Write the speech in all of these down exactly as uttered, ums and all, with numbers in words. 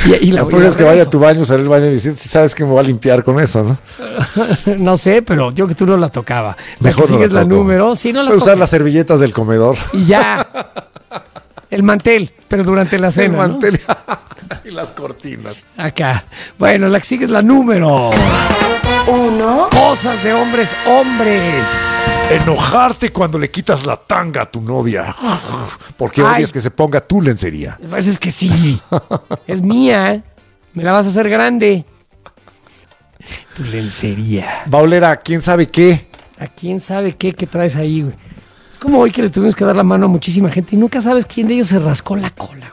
Y, y la, lo peor es que vaya a tu baño, salir al baño y decir, si sabes que me voy a limpiar con eso, ¿no? No sé, pero yo que tú no la tocaba. Mejor la que no sigues la, la número. Sí, no la Voy a usar toques. las servilletas del comedor. Y ya. El mantel, pero durante la cena, El mantel ¿no? y las cortinas. Acá. Bueno, la que sigue es la número uno. Cosas de hombres, hombres. Enojarte cuando le quitas la tanga a tu novia. Porque Ay. odias que se ponga tu lencería. Pues es que sí. Es mía. Me la vas a hacer grande. Tu lencería. Va a oler a quién sabe qué. ¿A quién sabe qué, qué traes ahí, güey? Es como hoy que le tuvimos que dar la mano a muchísima gente y nunca sabes quién de ellos se rascó la cola,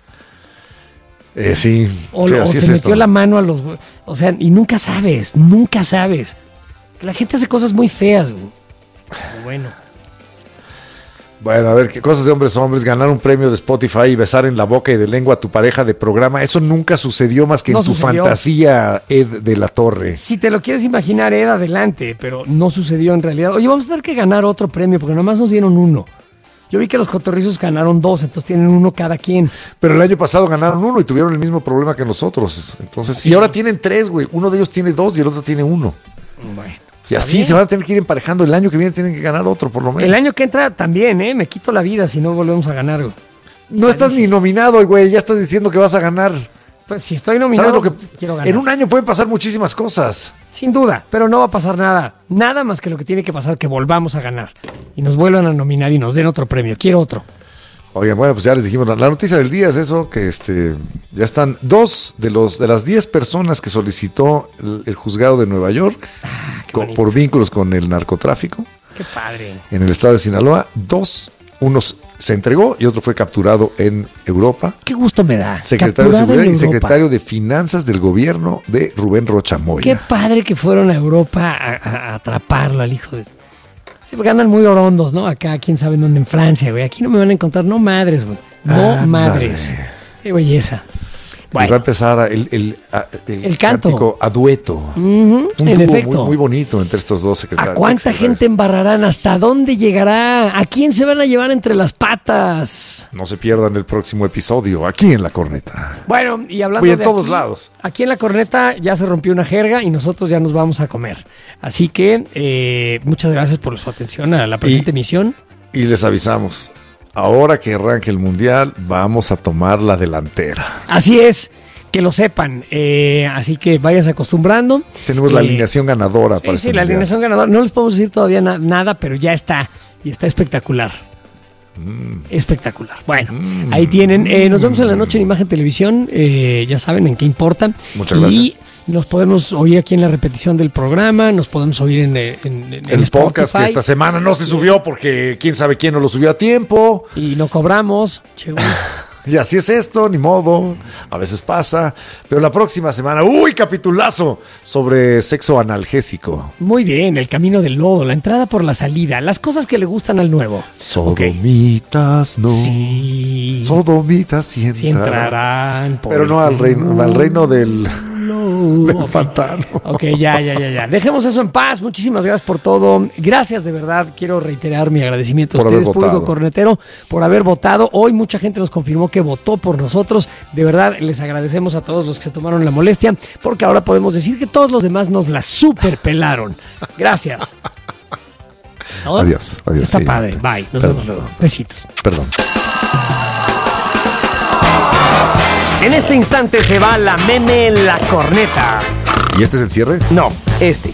güey. Eh, sí. O, sí, o así se es metió esto. la mano a los... O sea, y nunca sabes, nunca sabes. La gente hace cosas muy feas, güey. Pero bueno. Bueno, a ver, qué cosas de hombres hombres, ganar un premio de Spotify y besar en la boca y de lengua a tu pareja de programa, eso nunca sucedió más que No en tu sucedió. fantasía, Ed de la Torre. Si te lo quieres imaginar, era adelante, pero no sucedió en realidad. Oye, vamos a tener que ganar otro premio, porque nomás nos dieron uno. Yo vi que los cotorrizos ganaron dos, entonces tienen uno cada quien. Pero el año pasado ganaron uno y tuvieron el mismo problema que nosotros. Entonces, Sí. y ahora tienen tres, güey. Uno de ellos tiene dos y el otro tiene uno. Bueno. Y está así bien. se van a tener que ir emparejando. El año que viene tienen que ganar otro, por lo menos. El año que entra también, ¿eh? Me quito la vida si no volvemos a ganar, güey. No estás ni nominado, güey. Ya estás diciendo que vas a ganar. Pues si estoy nominado, ¿Sabes lo que quiero ganar. En un año pueden pasar muchísimas cosas. Sin duda, pero no va a pasar nada. Nada más que lo que tiene que pasar, que volvamos a ganar. Y nos vuelvan a nominar y nos den otro premio. Quiero otro. Oigan, bueno, pues ya les dijimos, la, la noticia del día es eso, que este ya están dos de los de las diez personas que solicitó el, el juzgado de Nueva York qué con- bonito. por vínculos con el narcotráfico Qué padre. en el estado de Sinaloa. Dos, uno se entregó y otro fue capturado en Europa. Qué gusto me da. Secretario de Capturado Seguridad en y Europa. secretario de Finanzas del gobierno de Rubén Rocha Moya. Qué padre que fueron a Europa a, a- a atraparlo al hijo de... Sí, porque andan muy orondos, ¿no? Acá, quién sabe en dónde, en Francia, güey. Aquí no me van a encontrar, no madres, güey. No Ándale. madres. Qué belleza. Y va a Bueno, empezar el, el, a- el El canto. cántico a dueto. ujú, Un en dúo efecto. muy, muy bonito entre estos dos secretarios. ¿A cuánta secretarios. gente embarrarán? ¿Hasta dónde llegará? ¿A quién se van a llevar entre las patas? No se pierdan el próximo episodio aquí en La Corneta. Bueno, y hablando Oye, en de todos aquí, lados. Aquí en La Corneta ya se rompió una jerga y nosotros ya nos vamos a comer. Así que eh, muchas gracias por su atención a la presente Y- emisión. Y les avisamos, ahora que arranque el Mundial, vamos a tomar la delantera. Así es, que lo sepan. Eh, así que váyanse acostumbrando. Tenemos la Eh, alineación ganadora Sí, para sí, este la Mundial. alineación ganadora. No les podemos decir todavía na- nada, pero ya está. Y está espectacular. Mm. Espectacular. Bueno, ahí tienen. Eh, nos vemos en la noche en Imagen Televisión. Eh, ya saben en qué importa. Muchas y gracias. nos podemos oír aquí en la repetición del programa. Nos podemos oír en, eh, en, en- en El podcast Spotify. que esta semana no se subió porque quién sabe quién no lo subió a tiempo. Y no cobramos. Che, güey. Y así es esto, ni modo. A veces pasa. Pero la próxima semana, ¡uy, capitulazo! Sobre sexo analgésico. Muy bien, el camino del lodo, la entrada por la salida, las cosas que le gustan al nuevo. Sodomitas, no. Sí. Sodomitas sí Sí entrarán. entrarán. por Pero el no al reino, al reino del, culo. del Ok. pantano. Ok, ya, ya, ya, ya. Dejemos eso en paz. Muchísimas gracias por todo. Gracias de verdad. Quiero reiterar mi agradecimiento a Por haber ustedes, público votado. cornetero, por haber votado. Hoy mucha gente nos confirmó que votó por nosotros. De verdad, les agradecemos a todos los que se tomaron la molestia, porque ahora podemos decir que todos los demás nos la superpelaron. Gracias. ¿No? Adiós, adiós, Está sí. padre. Bye. Nos Perdón, vemos luego. perdón. Besitos. Perdón. En este instante se va la meme La Corneta. ¿Y este es el cierre? No, este.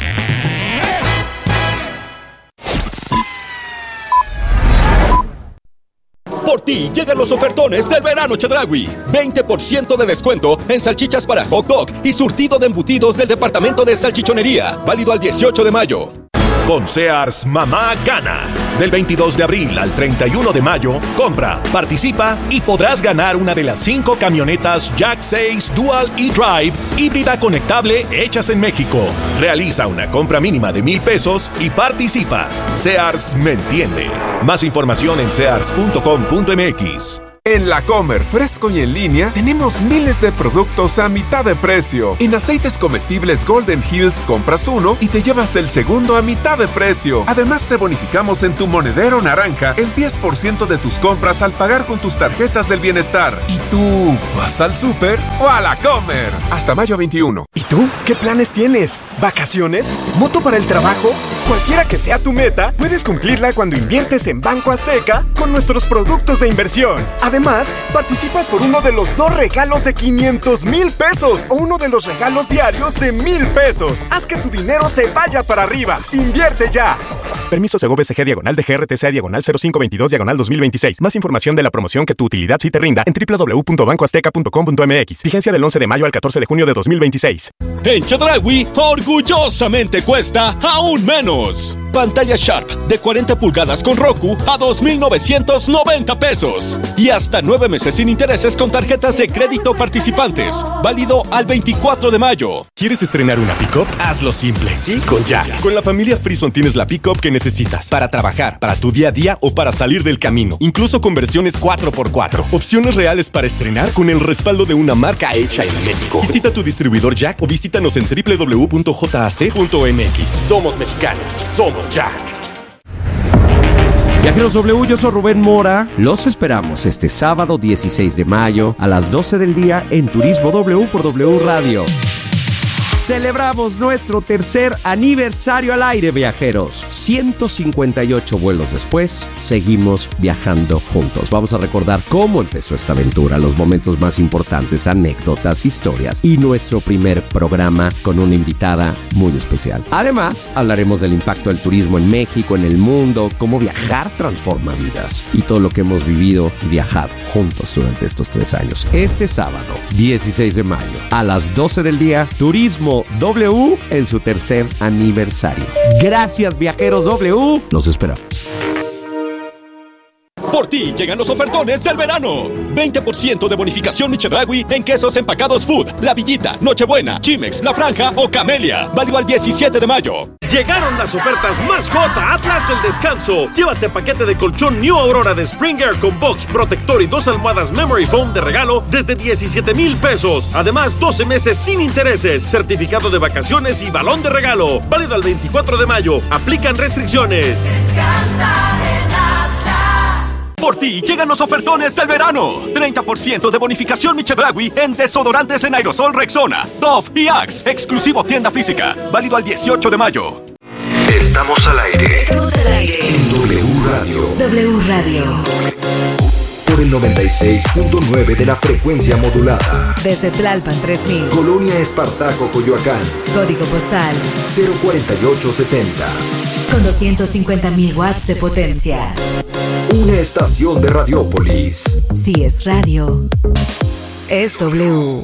Por ti llegan los ofertones del verano Chedraui. veinte por ciento de descuento en salchichas para hot dog y surtido de embutidos del departamento de salchichonería. Válido al dieciocho de mayo. Con Sears, mamá gana. Del veintidós de abril al treinta y uno de mayo, compra, participa y podrás ganar una de las cinco camionetas Jack seis Dual e-Drive híbrida conectable hechas en México. Realiza una compra mínima de mil pesos y participa. Sears me entiende. Más información en sears punto com punto m x. En La Comer, fresco y en línea, tenemos miles de productos a mitad de precio. En aceites comestibles Golden Hills, compras uno y te llevas el segundo a mitad de precio. Además, te bonificamos en tu monedero naranja el diez por ciento de tus compras al pagar con tus tarjetas del bienestar. ¿Y tú vas al súper o a La Comer? Hasta mayo veintiuno. ¿Y tú? ¿Qué planes tienes? ¿Vacaciones? ¿Moto para el trabajo? Cualquiera que sea tu meta, puedes cumplirla cuando inviertes en Banco Azteca con nuestros productos de inversión. Además, participas por uno de los dos regalos de quinientos mil pesos o uno de los regalos diarios de mil pesos. Haz que tu dinero se vaya para arriba. ¡Invierte ya! Permiso Segov S G diagonal de G R T C diagonal cero cinco veintidós diagonal dos mil veintiséis. Más información de la promoción que tu utilidad sí te rinda en doble u doble u doble u punto banco azteca punto com punto m x. Vigencia del once de mayo al catorce de junio de dos mil veintiséis. En Chedraui, orgullosamente cuesta aún menos. Pantalla Sharp de cuarenta pulgadas con Roku a dos mil novecientos noventa pesos. Y hasta nueve meses sin intereses con tarjetas de crédito participantes. Válido al veinticuatro de mayo. ¿Quieres estrenar una pick-up? Hazlo simple. Sí, con Jack. Con la familia Frison tienes la pick-up que necesitas para trabajar, para tu día a día o para salir del camino. Incluso con versiones cuatro por cuatro. Opciones reales para estrenar con el respaldo de una marca hecha en México. Visita tu distribuidor Jack o visítanos en doble u doble u doble u punto jac punto m x. Somos mexicanos. Somos Jack. Viajeros W, yo soy Rubén Mora. Los esperamos este sábado dieciséis de mayo a las doce del día en Turismo W por W Radio. Celebramos nuestro tercer aniversario al aire, viajeros. ciento cincuenta y ocho vuelos después, seguimos viajando juntos. Vamos a recordar cómo empezó esta aventura, los momentos más importantes, anécdotas, historias y nuestro primer programa con una invitada muy especial. Además, hablaremos del impacto del turismo en México, en el mundo, cómo viajar transforma vidas y todo lo que hemos vivido y viajado juntos durante estos tres años. Este sábado, dieciséis de mayo, a las doce del día, Turismo W en su tercer aniversario. Gracias, viajeros W. Los esperamos. Por ti llegan los ofertones del verano. veinte por ciento de bonificación Chedraui en quesos empacados Food, La Villita, Nochebuena, Chimex, La Franja o Camelia. Válido al diecisiete de mayo. Llegaron las ofertas más hot a Atlas del Descanso. Llévate paquete de colchón New Aurora de Springer con box, protector y dos almohadas Memory Foam de regalo desde diecisiete mil pesos. Además, doce meses sin intereses, certificado de vacaciones y balón de regalo. Válido al veinticuatro de mayo. Aplican restricciones. Descansa en Atlas. Por ti llegan los ofertones del verano. treinta por ciento de bonificación Chedraui en desodorantes en aerosol Rexona, Dove y Axe. Exclusivo tienda física. Válido al dieciocho de mayo. Estamos al aire. Estamos al aire. En W Radio. W Radio. Por el noventa y seis punto nueve de la frecuencia modulada. Desde Tlalpan tres mil. Colonia Espartaco, Coyoacán. Código postal cero cuarenta y ocho setenta. con doscientos cincuenta mil watts de potencia. Una estación de Radiópolis. Si es radio, es W.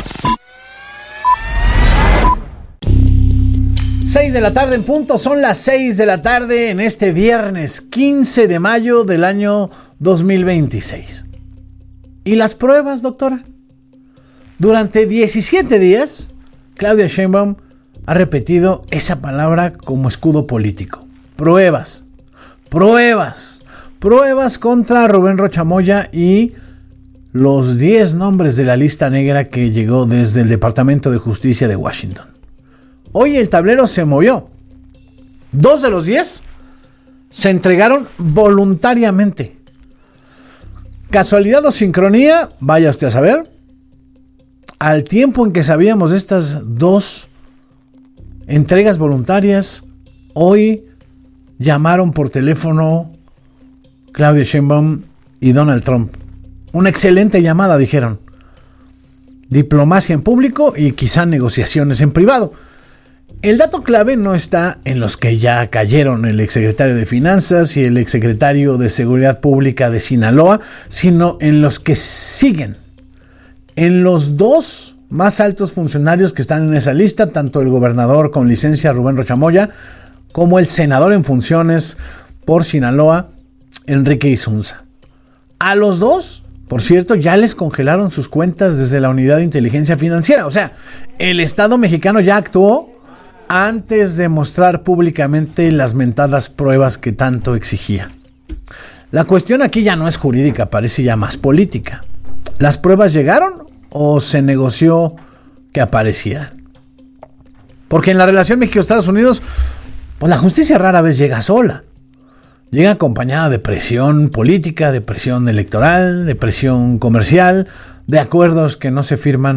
seis de la tarde en punto, son las seis de la tarde en este viernes quince de mayo del año dos mil veintiséis. ¿Y las pruebas, doctora? Durante diecisiete días, Claudia Sheinbaum ha repetido esa palabra como escudo político. Pruebas, pruebas, pruebas contra Rubén Rocha Moya y los diez nombres de la lista negra que llegó desde el Departamento de Justicia de Washington. Hoy el tablero se movió. Dos de los diez se entregaron voluntariamente. ¿Casualidad o sincronía? Vaya usted a saber. Al tiempo en que sabíamos de estas dos entregas voluntarias, hoy llamaron por teléfono Claudia Sheinbaum y Donald Trump. Una excelente llamada, dijeron. Diplomacia en público y quizá negociaciones en privado. El dato clave no está en los que ya cayeron, el exsecretario de Finanzas y el exsecretario de Seguridad Pública de Sinaloa, sino en los que siguen. En los dos más altos funcionarios que están en esa lista, tanto el gobernador con licencia Rubén Rocha Moya, como el senador en funciones por Sinaloa, Enrique Isunza. A los dos, por cierto, ya les congelaron sus cuentas desde la Unidad de Inteligencia Financiera. O sea, el Estado mexicano ya actuó antes de mostrar públicamente las mentadas pruebas que tanto exigía. La cuestión aquí ya no es jurídica, parece ya más política. ¿Las pruebas llegaron o se negoció que aparecieran? Porque en la relación México-Estados Unidos, pues la justicia rara vez llega sola. Llega acompañada de presión política, de presión electoral, de presión comercial, de acuerdos que no se firman